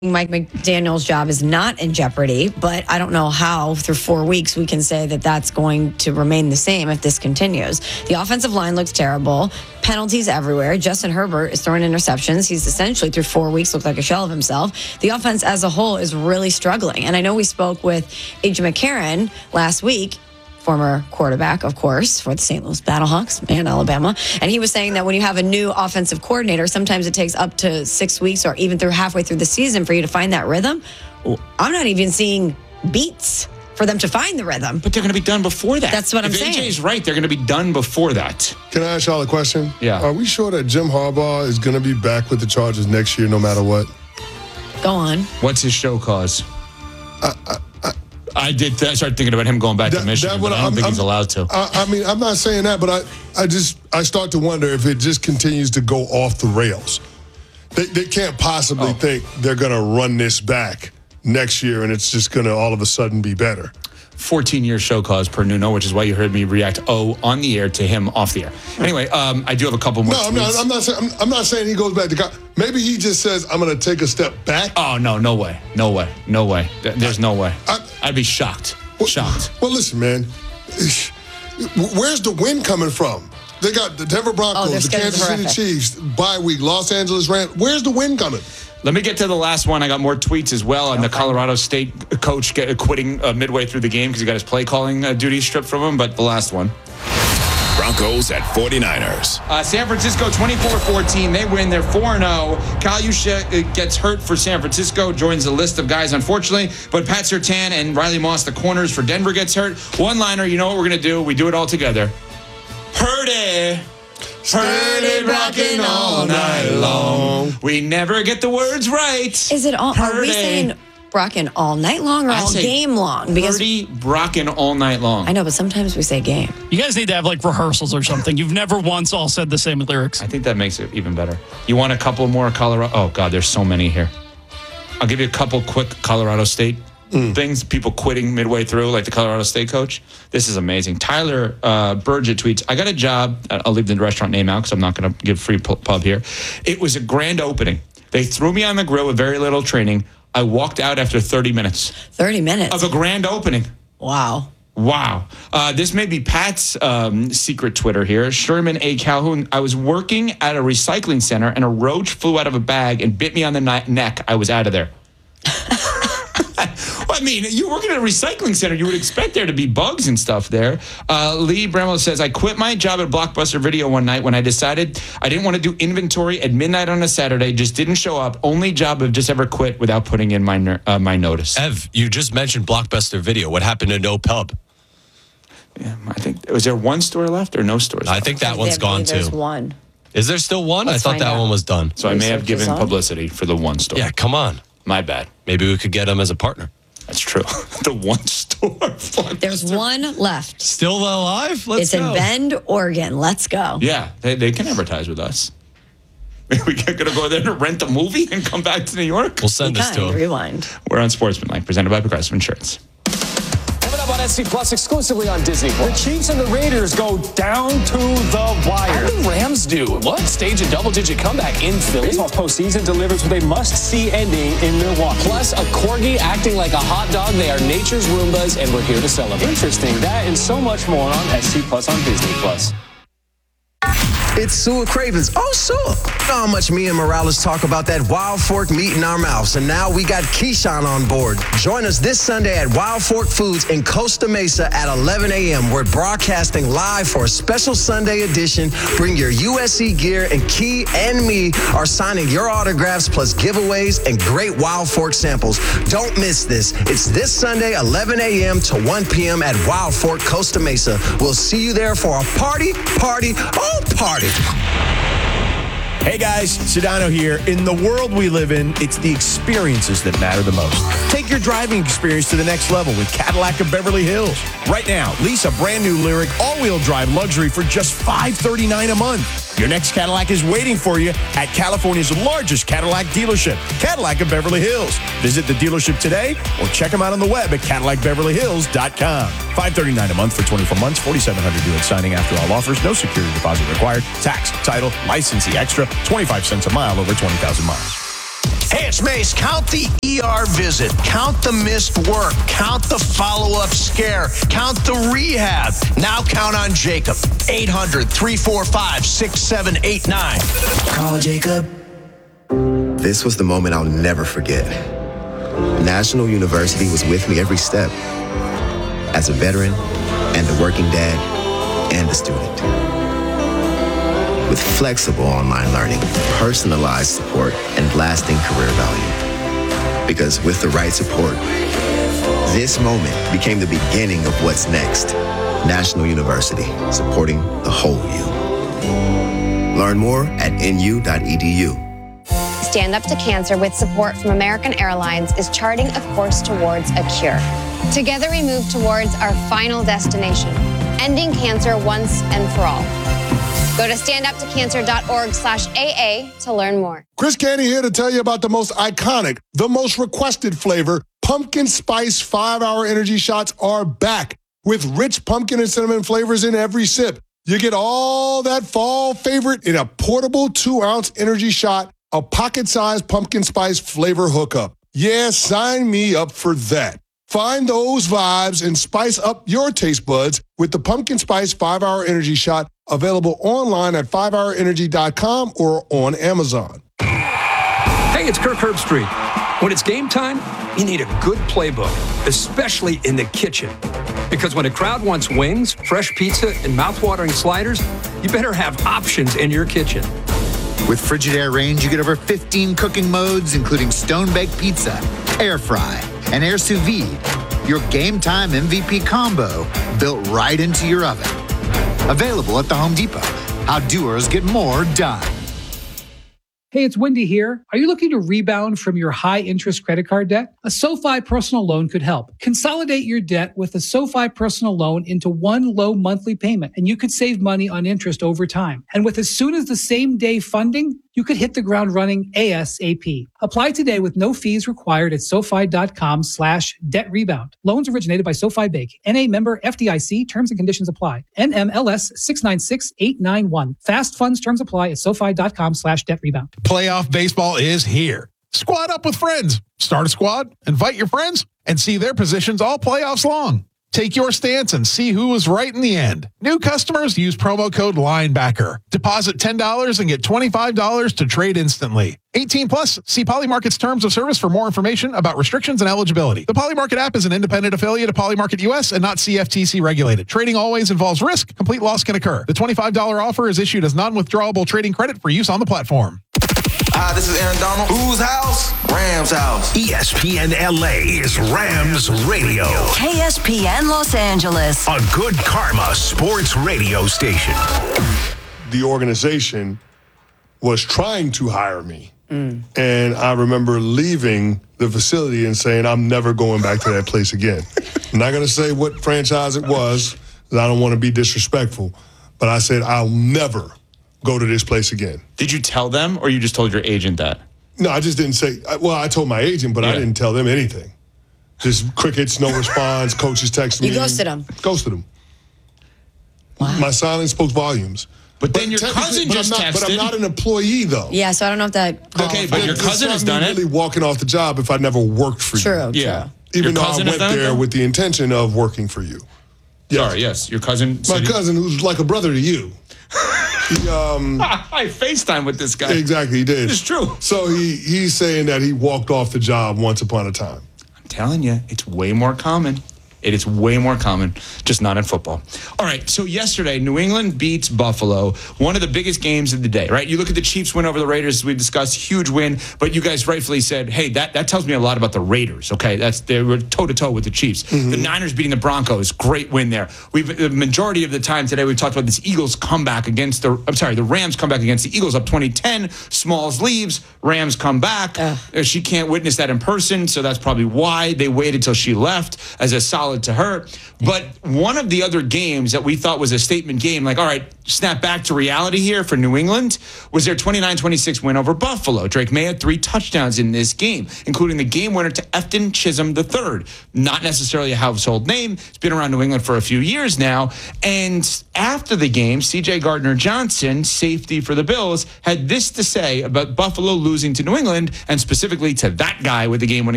Mike McDaniel's job is not in jeopardy, but I don't know how through 4 weeks we can say that that's going to remain the same if this continues. The offensive line looks terrible. Penalties everywhere. Justin Herbert is throwing interceptions. He's essentially through 4 weeks looked like a shell of himself. The offense as a whole is really struggling. And I know we spoke with A.J. McCarron last week, former quarterback, of course, for the St. Louis Battlehawks and Alabama. And he was saying that when you have a new offensive coordinator, sometimes it takes up to 6 weeks or even through halfway through the season for you to find that rhythm. I'm not even seeing beats for them to find the rhythm. But they're going to be done before that. That's what I'm saying. If AJ's right, they're going to be done before that. Can I ask y'all a question? Yeah. Are we sure that Jim Harbaugh is going to be back with the Chargers next year no matter what? Go on. What's his show cause? I did start thinking about him going back to Michigan, but I don't think he's allowed to. I mean, I'm not saying that, but I start to wonder if it just continues to go off the rails. They can't possibly think they're going to run this back next year and it's just going to all of a sudden be better. 14-year show cause per Nuno, which is why you heard me react on the air to him off the air. Anyway, I do have a couple more tweets. I'm not saying he goes back to maybe he just says, I'm going to take a step back. Oh, no way. There's no way. I'd be shocked. Shocked. Well, listen, man. Where's the win coming from? They got the Denver Broncos, the Kansas City Chiefs, bye week, Los Angeles Rams. Where's the win coming? Let me get to the last one. I got more tweets as well on the Colorado State coach quitting midway through the game because he got his play calling duties stripped from him. But the last one. Broncos at 49ers. San Francisco 24-14. They win. They're 4-0. Kyle Juszczyk gets hurt for San Francisco. Joins the list of guys, unfortunately. But Pat Surtain and Riley Moss, the corners for Denver, gets hurt. One-liner, you know what we're going to do. We do it all together. Purdy rocking all night long. We never get the words right. Is it all? Are we saying rocking all night long or all game long? Because Purdy rocking all night long. I know, but sometimes we say game. You guys need to have like rehearsals or something. You've never once all said the same lyrics. I think that makes it even better. You want a couple more Colorado? Oh God, there's so many here. I'll give you a couple quick Colorado State things, people quitting midway through, like the Colorado State coach. This is amazing. Tyler Burgett tweets, I got a job. I'll leave the restaurant name out because I'm not going to give free pub here. It was a grand opening. They threw me on the grill with very little training. I walked out after 30 minutes. 30 minutes? Of a grand opening. Wow. This may be Pat's secret Twitter here. Sherman A. Calhoun. I was working at a recycling center and a roach flew out of a bag and bit me on the neck. I was out of there. I mean, you work at a recycling center. You would expect there to be bugs and stuff there. Lee Bramwell says, I quit my job at Blockbuster Video one night when I decided I didn't want to do inventory at midnight on a Saturday. Just didn't show up. Only job I've just ever quit without putting in my notice. Ev, you just mentioned Blockbuster Video. What happened to No Pub? Yeah, I think, was there one store left or no stores left? I think that one's gone too. There's one. Is there still one? I thought that one was done. So I may have given publicity for the one store. Yeah, come on. My bad. Maybe we could get him as a partner. That's true. The one store. There's one left. Still alive? Let's go. It's in Bend, Oregon. Let's go. Yeah, they can advertise with us. We're going to go there to rent a movie and come back to New York? We'll send this to him. Rewind. We're on Sportsmanlike, presented by Progressive Insurance. Coming up on SC Plus exclusively on Disney Plus. The Chiefs and the Raiders go down to the wire. How do the Rams do? What? Stage a double-digit comeback in Philly? Baseball postseason delivers with a must-see ending in Milwaukee. Plus, a corgi acting like a hot dog. They are nature's Roombas, and we're here to celebrate. Interesting. That and so much more on SC Plus on Disney Plus. It's Sue Cravens. Oh, Sue. You know how much me and Morales talk about that Wild Fork meat in our mouths, and now we got Keyshawn on board. Join us this Sunday at Wild Fork Foods in Costa Mesa at 11 a.m. We're broadcasting live for a special Sunday edition. Bring your USC gear, and Key and me are signing your autographs plus giveaways and great Wild Fork samples. Don't miss this. It's this Sunday, 11 a.m. to 1 p.m. at Wild Fork, Costa Mesa. We'll see you there for a party. Hey guys, Sedano here. In the world we live in, it's the experiences that matter the most. Take your driving experience to the next level with Cadillac of Beverly Hills. Right now, lease a brand new Lyriq all-wheel drive luxury for just $539 a month. Your next Cadillac is waiting for you at California's largest Cadillac dealership, Cadillac of Beverly Hills. Visit the dealership today or check them out on the web at CadillacBeverlyHills.com. $539 a month for 24 months, $4,700 due at signing after all offers, no security deposit required, tax, title, licensee extra, 25 cents a mile over 20,000 miles. Hey, Hey, it's Mace. Count the ER visit. Count the missed work. Count the follow-up scare. Count the rehab. Now count on Jacob. 800-345-6789. Call Jacob. This was the moment I'll never forget. National University was with me every step. As a veteran, and a working dad, and a student. With flexible online learning, personalized support, and lasting career value. Because with the right support, this moment became the beginning of what's next. National University, supporting the whole you. Learn more at nu.edu. Stand Up to Cancer with support from American Airlines is charting a course towards a cure. Together we move towards our final destination, ending cancer once and for all. Go to standuptocancer.org/AA to learn more. Chris Canty here to tell you about the most iconic, the most requested flavor. Pumpkin Spice 5-Hour Energy Shots are back with rich pumpkin and cinnamon flavors in every sip. You get all that fall favorite in a portable 2-ounce energy shot, a pocket-sized pumpkin spice flavor hookup. Yeah, sign me up for that. Find those vibes and spice up your taste buds with the Pumpkin Spice 5-Hour Energy Shot, available online at 5hourenergy.com or on Amazon. Hey, it's Kirk Herbstreit. When it's game time, you need a good playbook, especially in the kitchen. Because when a crowd wants wings, fresh pizza, and mouthwatering sliders, you better have options in your kitchen. With Frigidaire Range, you get over 15 cooking modes, including stone-baked pizza, air fry, and air sous vide. Your game time MVP combo built right into your oven. Available at the Home Depot. How doers get more done. Hey, it's Wendy here. Are you looking to rebound from your high-interest credit card debt? A SoFi personal loan could help. Consolidate your debt with a SoFi personal loan into one low monthly payment, and you could save money on interest over time. And with as soon as the same day funding, you could hit the ground running ASAP. Apply today with no fees required at SoFi.com/debt rebound. Loans originated by SoFi Bank. NA member FDIC. Terms and conditions apply. NMLS 696891. Fast funds terms apply at SoFi.com/debt rebound. Playoff baseball is here. Squad up with friends. Start a squad, invite your friends, and see their positions all playoffs long. Take your stance and see who was right in the end. New customers use promo code LINEBACKER. Deposit $10 and get $25 to trade instantly. 18 plus. See Polymarket's terms of service for more information about restrictions and eligibility. The Polymarket app is an independent affiliate of Polymarket US and not CFTC regulated. Trading always involves risk. Complete loss can occur. The $25 offer is issued as non-withdrawable trading credit for use on the platform. Hi, this is Aaron Donald. Whose house? Rams house. ESPN LA is Rams Radio. KSPN Los Angeles. A good karma sports radio station. The organization was trying to hire me. And I remember leaving the facility and saying, I'm never going back to that place again. I'm not going to say what franchise it was, because I don't want to be disrespectful. But I said, I'll never go to this place again. Did you tell them, or you just told your agent that? No, I just didn't say. Well, I told my agent, but I didn't tell them anything. Just crickets, no response. Coaches texted me. You ghosted them. Ghosted them. Wow. My silence spoke volumes. But then your cousin just texted. But I'm not an employee, though. Yeah, so I don't know if that. Okay, but your cousin has done it. Really walking off the job if I never worked for you. True. Yeah. Even though I went there with the intention of working for you. Yes. Sorry, yes. Your cousin. My cousin, who's like a brother to you. I FaceTime with this guy. Exactly, he did. It's true. So he's saying that he walked off the job once upon a time. I'm telling you, it's way more common. It is way more common, just not in football. All right, so yesterday, New England beats Buffalo, one of the biggest games of the day, right? You look at the Chiefs win over the Raiders, as we discussed, huge win, but you guys rightfully said, hey, that tells me a lot about the Raiders, okay? They were toe-to-toe with the Chiefs. Mm-hmm. The Niners beating the Broncos, great win there. The majority of the time today, we've talked about this Eagles comeback against the Rams comeback against the Eagles up 2010. Smalls leaves, Rams come back. She can't witness that in person, so that's probably why they waited till she left as a solid solid to her. But one of the other games that we thought was a statement game, like, all right, snap back to reality here for New England, was their 29-26 win over Buffalo. Drake May had 3 touchdowns in this game, including the game winner to Efton Chisholm III. Not necessarily a household name. He's been around New England for a few years now. And after the game, C.J. Gardner-Johnson, safety for the Bills, had this to say about Buffalo losing to New England, and specifically to that guy with the game-winning